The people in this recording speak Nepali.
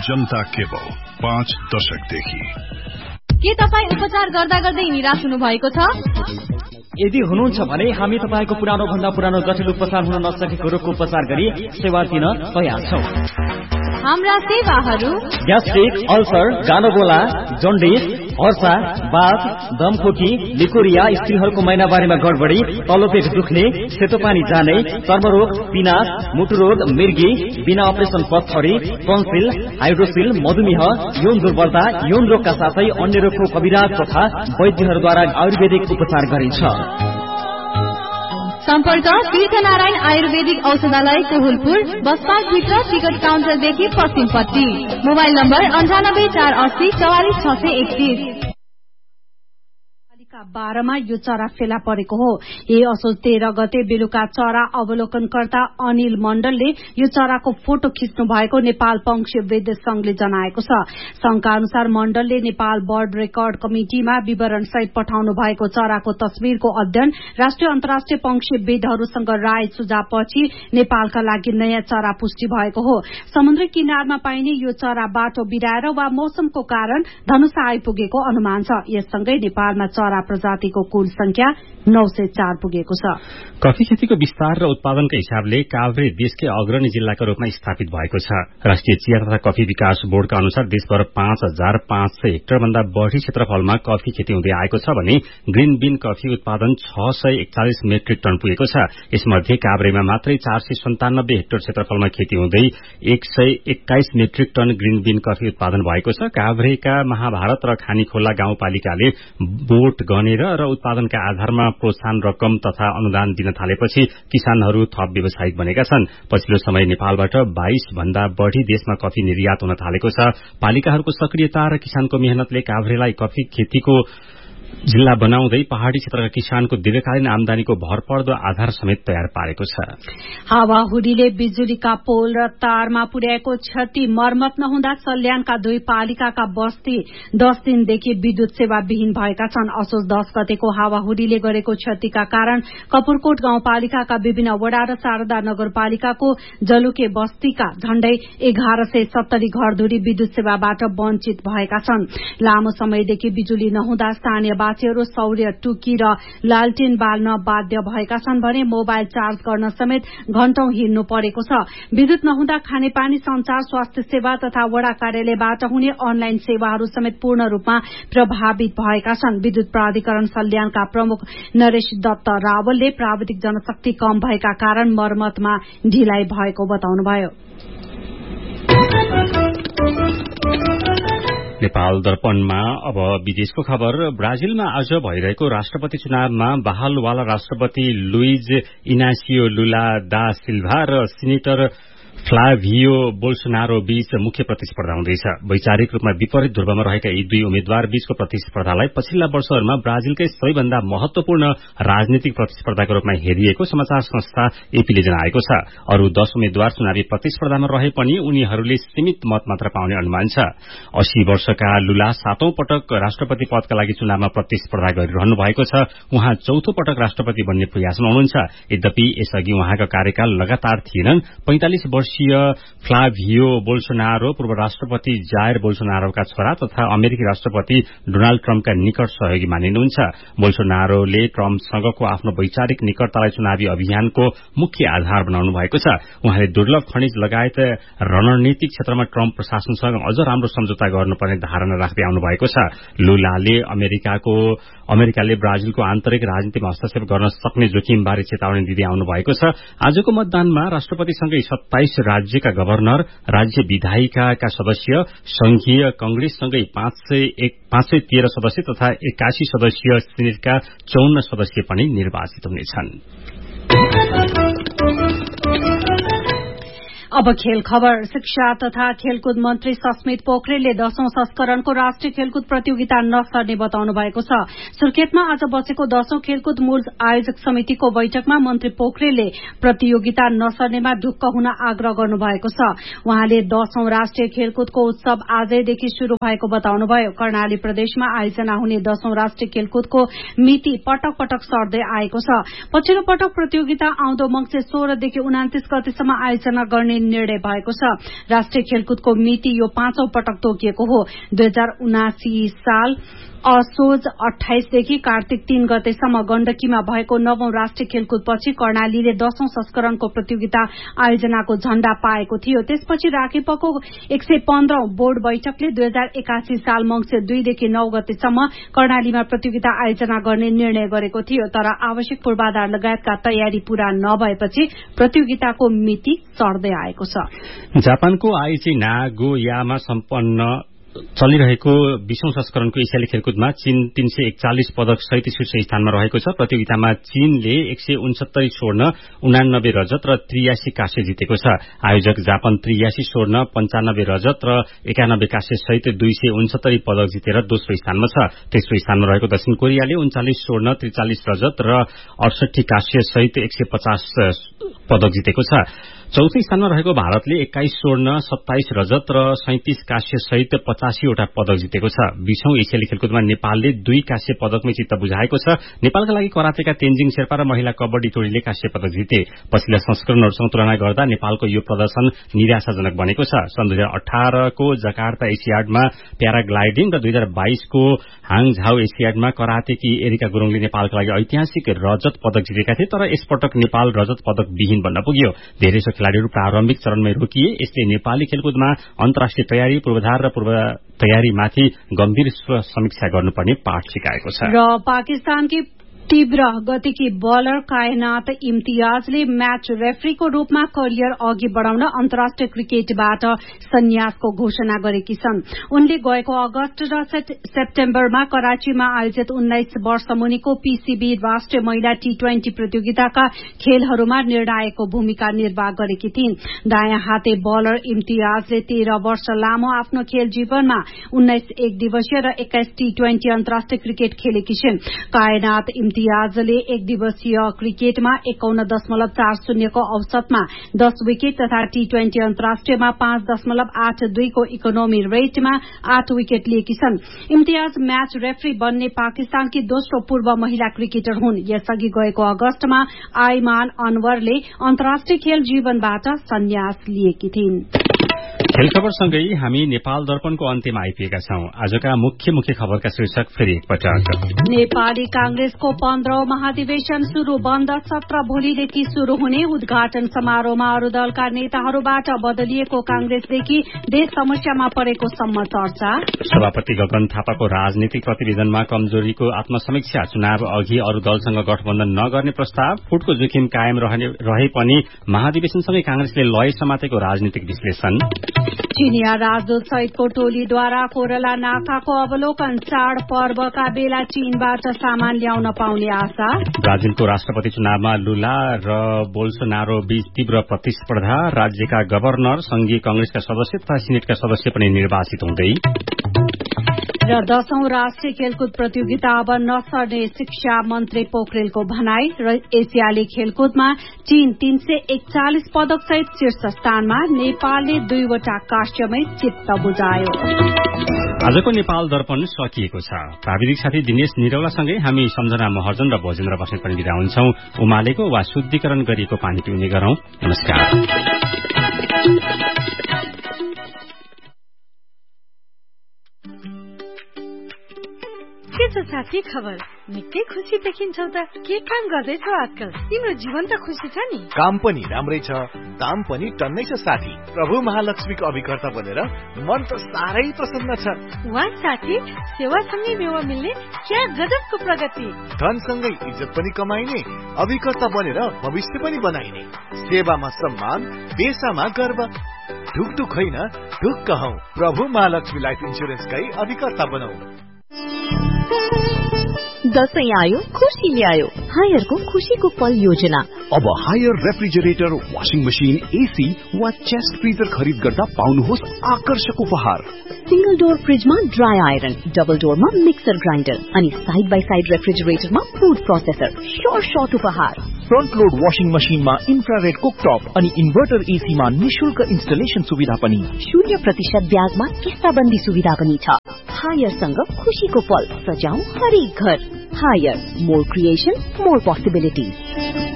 जनता केबल 5 दशकदेखि। के तपाई उपचार गर्दा गर्दै निराश हुनु भएको छ? यदि हुनुहुन्छ भने हामी तपाईको पुरानो भन्दा पुरानो जटिल उपचार हुन नसकेको रोगको उपचार गरी सेवा दिन तयार छौं। हाम्रा सेवाहरू ग्यास्ट्रिक, अल्सर, गानोगोला, जन्डिस, हर्सा, बाथ, दमखोकी, लिकोरिया, स्त्रीहरूको महिनावारीमा गडबडी, तल्लो पेट दुख्ने, सेतो पानी जाने, चर्मरोग, पिनास, मुटुरोग, मिर्गी, बिना अपरेसन पत्थरी, टन्सिल, हाइड्रोसिल, मधुमेह, यौन दुर्बलता, यौन रोगका साथै अन्य रोगको कविराज तथा वैद्यहरूद्वारा आयुर्वेदिक उपचार गरिन्छ। सम्पर्क तीर्थनारायण आयुर्वेदिक औषधालय कोहुलपुर, बसपास भित्र टिकट काउन्टरदेखि पश्चिमपट्टि। Mobile number 9848044631। 12 मा यो चरा फेला परेको हो। यही असोज 13 गते बेलुका चरा अवलोकनकर्ता अनिल मण्डलले यो चराको फोटो खिच्नु भएको नेपाल पंक्षीविद संघले जनाएको छ। संघका अनुसार मण्डलले नेपाल बर्ड रेकर्ड कमिटिमा विवरण सहित पठाउनु भएको चराको तस्विरको अध्ययन राष्ट्रिय अन्तर्राष्ट्रिय पंक्षीविदहरूसँग राय सुझावपछि नेपालका लागि नयाँ चरा पुष्टि भएको हो। समुद्री किनारमा पाइने यो चरा बाटो बिराएर वा मौसमको कारण धनुषा आइपुगेको अनुमान छ। यससँगै नेपालमा चरा प्रजातिको कुल संख्या 904 पुगेको छ। कफी खेतीको विस्तार र उत्पादनका हिसाबले काभ्रे देशकै अग्रणी जिल्लाका रूपमा स्थापित भएको छ। राष्ट्रिय चिया तथा कफी विकास बोर्डका अनुसार देशभर 5500 हेक्टर भन्दा बढ़ी क्षेत्रफलमा कफी खेती हुँदै आएको छ भने ग्रीन बीन कफी उत्पादन 641 मेट्रिक टन पुगेको छ। यसमध्ये काभ्रेमा मात्रै 497 हेक्टर क्षेत्रफलमा खेती हुँदै 121 metric ton green been coffee उत्पादन भएको छ। काभ्रेका महाभारत र खानीखोला गाउँपालिकाले बोट गनेर र उत्पादनका आधारमा प्रोत्साहन रकम तथा अनुदान दिन थालेपछि किसानहरू थप व्यावसायिक बनेका छन्। पछिल्लो समय नेपालबाट 22 भन्दा बढ़ी देशमा कफी निर्यात हुन थालेको छ। पालिकाहरूको सक्रियता र किसानको मेहनतले काभ्रेलाई कफी खेतीको जिल्ला बनाउँदै पहाड़ी क्षेत्रका किसानको दीर्घकालीन आमदानीको भरपर्दो आधार समेत तयार पारेको छ। हावाहुरीले बिजुलीका पोल र तारमा पुर्याएको क्षति मर्मत नहुँदा सल्यानका 2 पालिकाका बस्ती 10 दिनदेखि विद्युत सेवा विहीन भएका छन्। असोज 10 गतेको हावाहुरीले गरेको क्षतिका कारण कपुरकोट गाउँपालिकाका विभिन्न वडा र शारदा नगरपालिकाको जलुके बस्तीका झण्डै 1170 घरधुरी विद्युत सेवाबाट वञ्चित भएका छन्। लामो समयदेखि बिजुली नहुँदा स्थानीय वासीहरू सौर्य टुकी र लालटेन बाल्न बाध्य भएका छन् भने मोबाइल चार्ज गर्न समेत घण्टौं हिँड्नु परेको छ। विद्युत नहुँदा खानेपानी, संचार, स्वास्थ्य सेवा तथा वडा कार्यालयबाट हुने अनलाइन सेवाहरू समेत पूर्ण रूपमा प्रभावित भएका छन्। विद्युत प्राधिकरण सल्यानका प्रमुख नरेश दत्त रावलले प्राविधिक जनशक्ति कम भएका कारण मर्मतमा ढिलाइ भएको बताउनुभयो। नेपाल दर्पणमा अब विदेशको खबर। ब्राजिलमा आज भइरहेको राष्ट्रपति चुनावमा बहालवाला राष्ट्रपति लुइज इनासियो लुला दा सिल्भा र सिनेटर फ्लाभियो बोल्सोनारो बीच मुख्य प्रतिस्पर्धा हुँदैछ। वैचारिक रूपमा विपरीत ध्रुवमा रहेका यी 2 उम्मेद्वार बीचको प्रतिस्पर्धालाई पछिल्ला वर्षहरूमा ब्राजिलकै सबैभन्दा महत्वपूर्ण राजनीतिक प्रतिस्पर्धाको रूपमा हेरिएको समाचार संस्था एपीले जनाएको छ। अरू 10 उम्मेद्वार चुनावी प्रतिस्पर्धामा रहे पनि उनीहरूले सीमित मत मात्र पाउने अनुमान छ। 80 वर्षका लुला 7औं पटक राष्ट्रपति पदका लागि चुनावमा प्रतिस्पर्धा गरिरहनु भएको छ। उहाँ 4थो पटक राष्ट्रपति बन्ने प्रयासमा हुनुहुन्छ। यद्यपि यसअघि उहाँका कार्यकाल लगातार थिएनन्। 45 वर्षीय फ्लाभियो बोल्सोनारो पूर्व राष्ट्रपति जायर बोल्सोनारोका छोरा तथा अमेरिकी राष्ट्रपति डोनाल्ड ट्रम्पका निकट सहयोगी मानिनुहुन्छ। बोल्सोनारोले ट्रम्पसँगको आफ्नो वैचारिक निकटतालाई चुनावी अभियानको मुख्य आधार बनाउनु भएको छ। उहाँले दुर्लभ खनिज लगायत रणनीतिक क्षेत्रमा ट्रम्प प्रशासनसँग अझ राम्रो सम्झौता गर्नुपर्ने धारणा राख्दै आउनु भएको छ। लुलाले अमेरिकाले ब्राजिलको आन्तरिक राजनीतिमा हस्तक्षेप गर्न सक्ने जोखिमबारे चेतावनी दिँदै आउनु भएको छ। आजको मतदानमा राष्ट्रपतिसँगै 27 राज्यका गभर्नर, राज्य विधायिकाका सदस्य, संघीय कंग्रेससँगै 513 सदस्य तथा 81 सदस्यीय सिनेटका 54 सदस्य पनि निर्वाचित हुनेछन्। अब खेल खबर। शिक्षा तथा खेलकुद मन्त्री सस्मित पोखरेलले 10औं संस्करणको राष्ट्रिय खेलकुद प्रतियोगिता नसर्ने बताउनु भएको छ। सुर्खेतमा आज बसेको 10औं खेलकुद मूल आयोजक समितिको बैठकमा मन्त्री पोखरेलले प्रतियोगिता नसर्नेमा ढुक्क हुन आग्रह गर्नु भएको छ। उहाँले 10औं राष्ट्रिय खेलकुदको उत्सव आजैदेखि शुरू भएको बताउनुभयो। कर्णाली प्रदेशमा आयोजना हुने 10औं राष्ट्रिय खेलकुदको मिति पटक पटक सर्दै आएको छ। पछिल्लो पटक प्रतियोगिता आउँदो मंसिर 16 देखि 29 गतेसम्म आयोजना गर्ने निर्णय भएको छ। राष्ट्रिय खेलकुदको मिति यो 5औं पटक तोकिएको हो। 2079 साल असोज 28 देखि कार्तिक 3 गतेसम्म गण्डकीमा भएको 9औं राष्ट्रिय खेलकुदपछि कर्णालीले 10औं संस्करणको प्रतियोगिता आयोजनाको झण्डा पाएको थियो। त्यसपछि राखेपको 115औं बोर्ड बैठकले 2081 साल मंसिर 2 देखि 9 गतेसम्म कर्णालीमा प्रतियोगिता आयोजना गर्ने निर्णय गरेको थियो। तर आवश्यक पूर्वाधार लगायतका तयारी पूरा नभएपछि प्रतियोगिताको मिति चढ्दै आएको छ। जापानको आइची नागोयामा सम्पन्न चलिरहेको 20औं संस्करणको एसियाली खेलकुदमा चीन 341 पदक सहित शीर्ष स्थानमा रहेको छ। प्रतियोगितामा चीनले 169 स्वर्ण, 89 रजत र 83 काँस्य जितेको छ। आयोजक जापान 83 स्वर्ण, 95 रजत र 91 काँस्य सहित 269 पदक जितेर दोस्रो स्थानमा छ। तेस्रो स्थानमा रहेको दक्षिण कोरियाले 39 स्वर्ण, 43 रजत र 68 काँस्य सहित 150 पदक जितेको छ। चौथो स्थानमा रहेको भारतले 21 स्वर्ण, 27 रजत र 37 काँस्य सहित 85 वटा पदक जितेको छ। 20औं एसियाली खेलकुदमा नेपालले 2 काँस्य पदकमै चित्त बुझाएको छ। नेपालका लागि करातेका तेन्जिङ शेर्पा र महिला कबड्डी टोलीले काँस्य पदक जिते। पछिल्ला संस्करणहरूसँग तुलना गर्दा नेपालको यो प्रदर्शन निराशाजनक बनेको छ। सन् 2018 को जकार्ता एसियाडमा प्याराग्लाइडिङ र 2022 को हाङझाउ एसियाडमा करातेकी एरिका गुरुङले नेपालका लागि ऐतिहासिक रजत पदक जितेका थिए। तर यसपटक नेपाल रजत पदक विहीन बन्न पुग्यो। धेरै खेलाड़ीहरू प्रारम्भिक चरणमै रोकिए। यसले नेपाली खेलकुदमा अन्तर्राष्ट्रिय तयारी, पूर्वाधार र पूर्व तयारीमाथि गम्भीर समीक्षा गर्नुपर्ने पाठ सिकाएको छ। र पाकिस्तानकी तीव्र गतिकी बलर कायनात इम्तियाजले म्याच रेफरीको रूपमा करियर अघि बढ़ाउन अन्तर्राष्ट्रिय क्रिकेटबाट सन्यासको घोषणा गरेकी छन्। उनले गएको अगस्त र सेप्टेम्बरमा कराचीमा आयोजित 19 वर्ष मुनिको पीसीबी राष्ट्रिय महिला T20 प्रतियोगिताका खेलहरूमा निर्णायकको भूमिका निर्वाह गरेकी थिइन्। दायाँ हाते बलर इम्तियाजले 13 वर्ष लामो आफ्नो खेल जीवनमा 19 एक दिवसीय र 21 T20 अन्तर्राष्ट्रिय क्रिकेट खेलेकी छिन्। कायनात इम्तियाजले एक दिवसीय क्रिकेटमा 51.40 को औसतमा 10 विकेट तथा T20 अन्तर्राष्ट्रियमा 5.82 को इकोनोमी रेटमा 8 विकेट लिएकी छन्। इम्तियाज म्याच रेफरी बन्ने पाकिस्तानकी दोस्रो पूर्व महिला क्रिकेटर हुन्। यसअघि गएको अगस्तमा आइमान अनवरले अन्तर्राष्ट्रिय खेल जीवनबाट सन्यास लिएकी थिइन्। खेल खबरसँगै हामी नेपाल दर्पणको अन्त्यमा आइपुगेका छौं। आजका मुख्य खबरका शीर्षक फेरि एकपटक। नेपाली कांग्रेसको 15औं महाधिवेशन शुरू, बन्द सत्र भोलिदेखि शुरू हुने। उद्घाटन समारोहमा अरू दलका नेताहरूबाट बदलिएको कांग्रेसदेखि देश समस्यामा परेको सम्म चर्चा। सभापति गगन थापाको राजनीतिक प्रतिवेदनमा कमजोरीको आत्मसमीक्षा, चुनाव अघि अरू दलसँग गठबन्धन नगर्ने प्रस्ताव। फुटको जोखिम कायम रहे पनि महाधिवेशनसँगै कांग्रेसले लय समातेको राजनीतिक विश्लेषण। चिनिया राजदूत सहितको टोलीद्वारा कोरला नाकाको अवलोकन, चाडपर्वका बेला चीनबाट सामान ल्याउन पाउने आशा। ब्राजिलको राष्ट्रपति चुनावमा लुला र बोल्सोनारो बीच तीव्र प्रतिस्पर्धा, राज्यका गभर्नर, संघीय कांग्रेसका सदस्य तथा सिनेटका सदस्य पनि निर्वाचित हुँदै। र 10औं राष्ट्रिय खेलकुद प्रतियोगिता अब नसर्ने, शिक्षा मन्त्री पोखरेलको भनाई। र एसियाली खेलकुदमा चीन 341 पदक सहित शीर्ष स्थानमा, नेपालले 2 वटा काँस्यमै चित्त बुझायो। आजको नेपाल दर्पण सकिएको छ। प्राविधिक साथी दिनेश निरौलासँगै हामी सम्झना महर्जन र भोजेन्द्र बस्नेत पनि बिदा हुन्छौं। उमालेको वा शुद्धिकरण गरिएको पानी पिउने गरौं। नमस्कार। के छ साथी खबर? निकै खुसी देखिन्छौ त। के काम गर्दैछौ आजकल? तिम्रो जीवन त खुसी छ नि? काम पनि राम्रै छ, दाम पनि टन्नै छ साथी। प्रभु महालक्ष्मीको अभिकर्ता बनेर मन त साह्रै प्रसन्न छ। वाह साथी, सेवासँगै मेवा मिल्ने क्या गजबको प्रगति। धनसँगै इज्जत पनि कमाइने, अभिकर्ता बनेर भविष्य पनि बनाइने। सेवामा सम्मान, पेशामा गर्व। ढुकढुक होइन, ढुक्क हौ। प्रभु महालक्ष्मी लाइफ इन्सुरेन्सकै अभिकर्ता बनौ। दशैं आयो, खुशी ल्यायो। हायरको खुशीको पल योजना। अब higher refrigerator, washing machine, AC वा चेस्ट फ्रिजर खरिद गर्दा पाउनुहोस् आकर्षक उपहार। सिंगल डोर फ्रिजमा dry iron, double डोरमा mixer grinder अनि side by side रेफ्रिजरेटरमा food processor. Short उपहार। फ्रन्ट लोड वाशिङ मशिनमा इन्फ्रारेड कुकटप अनि इन्भर्टर एसीमा निशुल्क इन्स्टलेसन सुविधा पनि। 0% ब्याजमा किस्ताबन्दी सुविधा पनि छ। हायरसँग खुशीको पल सजाऊ हरेक घर। Higher, more creation, more possibility.